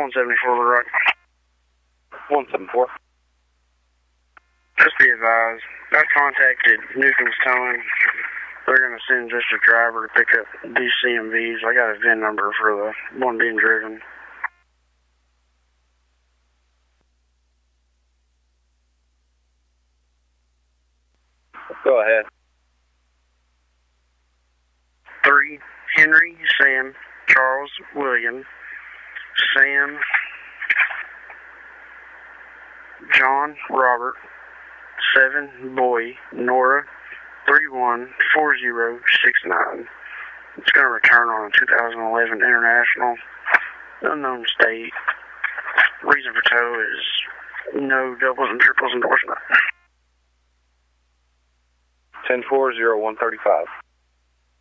174 Little Rock. 174. Just be advised, I contacted Newcomb's Towing. They're going to send just a driver to pick up these CMVs. I got a VIN number for the one being driven. Go ahead. 3, Henry, Sam, Charles, William, Sam, John, Robert, 7, Boy, Nora, 314069. It's going to return on a 2011 International, unknown state. Reason for tow is no doubles and triples endorsement. 10-4-0-135.